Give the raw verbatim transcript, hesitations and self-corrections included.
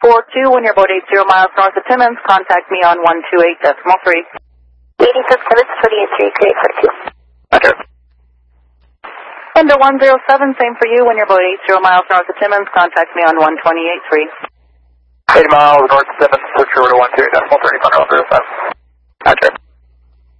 four two, when you're about eighty miles north of Timmins, contact me on one two eight decimal three. eighty-six Timmins, twenty-eight three, create forty-two. Roger. Window one zero seven, same for you, when you're about eighty miles north of Timmins, contact me on one twenty-eight three. eighty miles north of Timmins, switch over to one two eight decimal three, one zero zero seven.